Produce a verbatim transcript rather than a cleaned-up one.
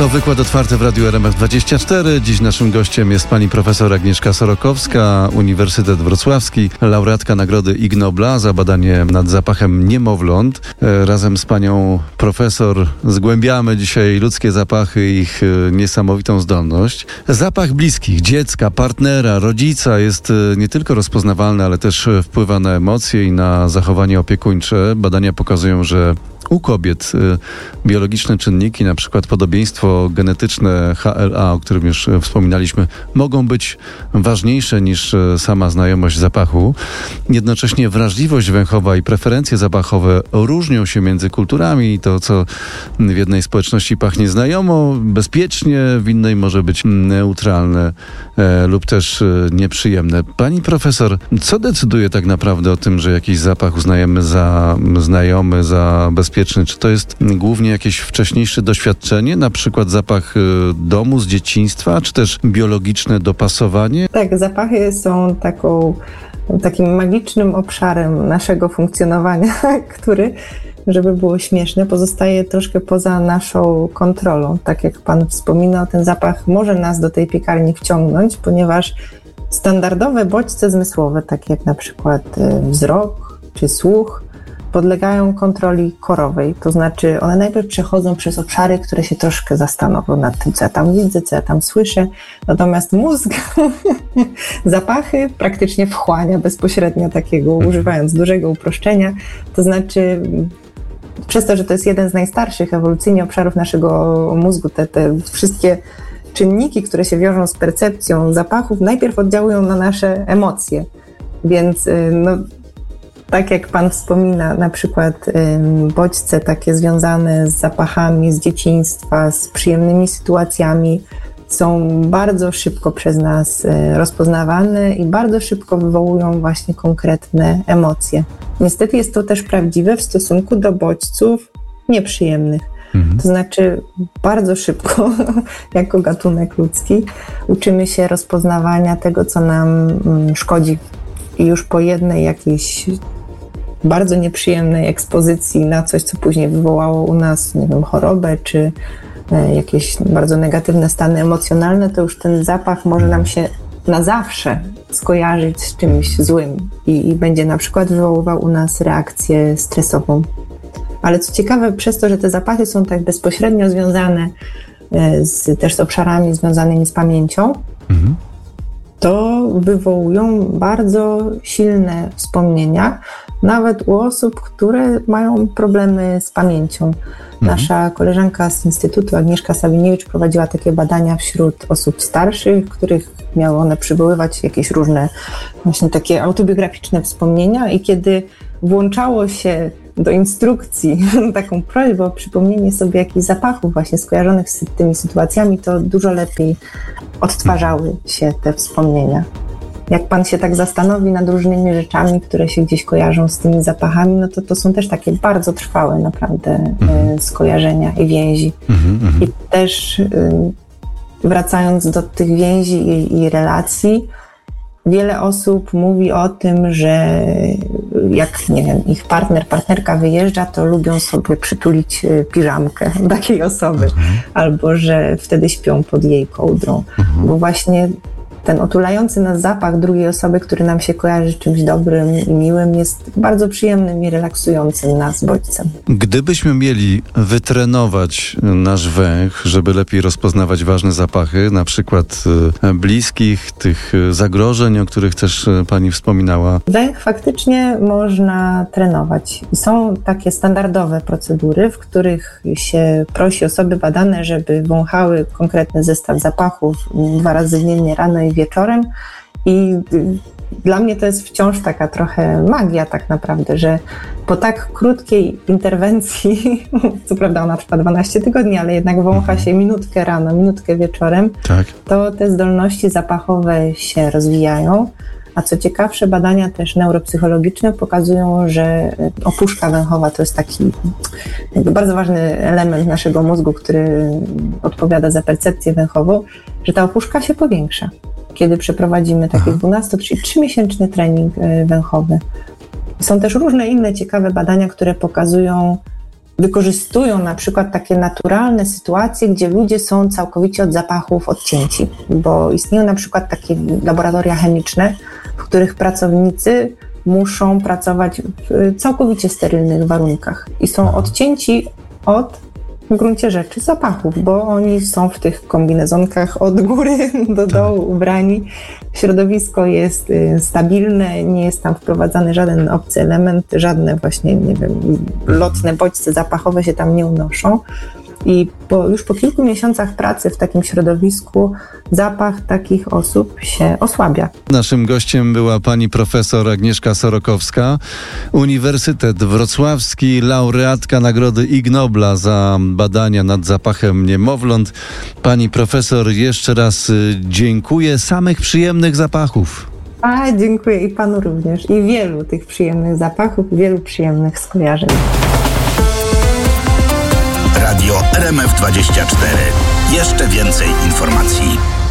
To wykład otwarty w Radiu R M F dwadzieścia cztery. Dziś naszym gościem jest pani profesor Agnieszka Sorokowska, Uniwersytet Wrocławski, laureatka Nagrody Ig Nobla za badanie nad zapachem niemowląt. Razem z panią profesor zgłębiamy dzisiaj ludzkie zapachy i ich niesamowitą zdolność. Zapach bliskich, dziecka, partnera, rodzica jest nie tylko rozpoznawalny, ale też wpływa na emocje i na zachowanie opiekuńcze. Badania pokazują, że u kobiet y, biologiczne czynniki, na przykład podobieństwo genetyczne H L A, o którym już y, wspominaliśmy, mogą być ważniejsze niż y, sama znajomość zapachu. Jednocześnie wrażliwość węchowa i preferencje zapachowe różnią się między kulturami. To, co w jednej społeczności pachnie znajomo, bezpiecznie, w innej może być neutralne e, lub też e, nieprzyjemne. Pani profesor, co decyduje tak naprawdę o tym, że jakiś zapach uznajemy za znajomy, za bezpieczny? Czy to jest głównie jakieś wcześniejsze doświadczenie, na przykład zapach domu z dzieciństwa, czy też biologiczne dopasowanie? Tak, zapachy są taką, takim magicznym obszarem naszego funkcjonowania, który, żeby było śmieszne, pozostaje troszkę poza naszą kontrolą. Tak jak pan wspominał, ten zapach może nas do tej piekarni wciągnąć, ponieważ standardowe bodźce zmysłowe, takie jak na przykład wzrok czy słuch, podlegają kontroli korowej, to znaczy one najpierw przechodzą przez obszary, które się troszkę zastanowią nad tym, co ja tam widzę, co ja tam słyszę, natomiast mózg zapachy praktycznie wchłania bezpośrednio takiego, używając dużego uproszczenia, to znaczy przez to, że to jest jeden z najstarszych ewolucyjnie obszarów naszego mózgu, te, te wszystkie czynniki, które się wiążą z percepcją zapachów, najpierw oddziałują na nasze emocje, więc no tak jak pan wspomina, na przykład ym, bodźce takie związane z zapachami z dzieciństwa, z przyjemnymi sytuacjami są bardzo szybko przez nas y, rozpoznawane i bardzo szybko wywołują właśnie konkretne emocje. Niestety jest to też prawdziwe w stosunku do bodźców nieprzyjemnych. Mhm. To znaczy bardzo szybko, jako gatunek ludzki, uczymy się rozpoznawania tego, co nam mm, szkodzi. I już po jednej jakiejś bardzo nieprzyjemnej ekspozycji na coś, co później wywołało u nas, nie wiem, chorobę, czy jakieś bardzo negatywne stany emocjonalne, to już ten zapach może nam się na zawsze skojarzyć z czymś złym i, i będzie na przykład wywoływał u nas reakcję stresową. Ale co ciekawe, przez to, że te zapachy są tak bezpośrednio związane z, też z obszarami związanymi z pamięcią, mhm. to wywołują bardzo silne wspomnienia, nawet u osób, które mają problemy z pamięcią. Mhm. Nasza koleżanka z Instytutu, Agnieszka Sawiniewicz, prowadziła takie badania wśród osób starszych, których miały one przywoływać jakieś różne właśnie takie autobiograficzne wspomnienia i kiedy włączało się do instrukcji taką prośbę o przypomnienie sobie jakichś zapachów właśnie skojarzonych z tymi sytuacjami, to dużo lepiej odtwarzały się te wspomnienia. Jak pan się tak zastanowi nad różnymi rzeczami, które się gdzieś kojarzą z tymi zapachami, no to to są też takie bardzo trwałe naprawdę mm. skojarzenia i więzi. Mm-hmm. I też y, wracając do tych więzi i, i relacji, wiele osób mówi o tym, że jak, nie wiem, ich partner, partnerka wyjeżdża, to lubią sobie przytulić piżamkę takiej osoby, mhm. albo że wtedy śpią pod jej kołdrą, mhm. bo właśnie ten otulający nas zapach drugiej osoby, który nam się kojarzy z czymś dobrym i miłym, jest bardzo przyjemnym i relaksującym nas bodźcem. Gdybyśmy mieli wytrenować nasz węch, żeby lepiej rozpoznawać ważne zapachy, na przykład bliskich, tych zagrożeń, o których też pani wspominała. Węch faktycznie można trenować. Są takie standardowe procedury, w których się prosi osoby badane, żeby wąchały konkretny zestaw zapachów dwa razy dziennie, rano i wieczorem i dla mnie to jest wciąż taka trochę magia tak naprawdę, że po tak krótkiej interwencji, co prawda ona trwa dwanaście tygodni, ale jednak wącha się minutkę rano, minutkę wieczorem, tak. to te zdolności zapachowe się rozwijają. A co ciekawsze, badania też neuropsychologiczne pokazują, że opuszka węchowa to jest taki bardzo ważny element naszego mózgu, który odpowiada za percepcję węchową, że ta opuszka się powiększa, kiedy przeprowadzimy taki dwunasto, czyli trzymiesięczny trening węchowy. Są też różne inne ciekawe badania, które pokazują, wykorzystują na przykład takie naturalne sytuacje, gdzie ludzie są całkowicie od zapachów odcięci, bo istnieją na przykład takie laboratoria chemiczne, w których pracownicy muszą pracować w całkowicie sterylnych warunkach i są odcięci od, w gruncie rzeczy, zapachów, bo oni są w tych kombinezonkach od góry do dołu ubrani. Środowisko jest stabilne, nie jest tam wprowadzany żaden obcy element, żadne właśnie, nie wiem, lotne bodźce zapachowe się tam nie unoszą. I po, już po kilku miesiącach pracy w takim środowisku zapach takich osób się osłabia. Naszym gościem była pani profesor Agnieszka Sorokowska, Uniwersytet Wrocławski, laureatka Nagrody Ig Nobla za badania nad zapachem niemowląt. Pani profesor, jeszcze raz dziękuję. Samych przyjemnych zapachów. A, dziękuję i panu również. I wielu tych przyjemnych zapachów, wielu przyjemnych skojarzeń. Radio R M F dwadzieścia cztery. Jeszcze więcej informacji.